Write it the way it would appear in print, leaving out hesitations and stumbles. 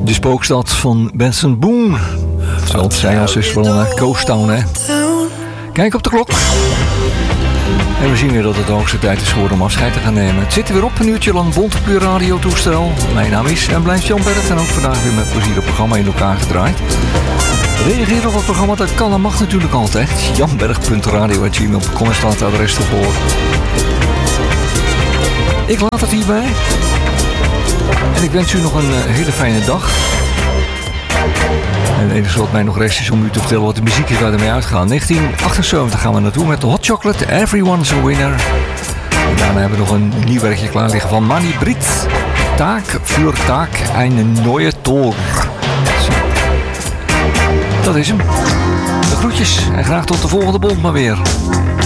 De spookstad van Benson Boone. Terwijl het Engels is vooral naar Ghost Town, hè. Kijk op de klok. En we zien weer dat het de hoogste tijd is geworden om afscheid te gaan nemen. Het zit er weer op, een uurtje lang bont op uw radiotoestel. Mijn naam is en blijft Jan Berg en ook vandaag weer met plezier het programma in elkaar gedraaid. Reageer op het programma, dat kan en mag natuurlijk altijd. janberg.radio@gmail.com staat het adres ervoor. Ik laat het hierbij. En ik wens u nog een hele fijne dag. En het enige wat mij nog rest is om u te vertellen wat de muziek is waar ermee uitgaan. 1978 gaan we naartoe met de Hot Chocolate, Everyone's a Winner. En daarna hebben we nog een nieuw werkje klaar liggen van Manny Brit. Tag für Tag, een neue Tor. Dat is hem. De groetjes en graag tot de volgende bond maar weer.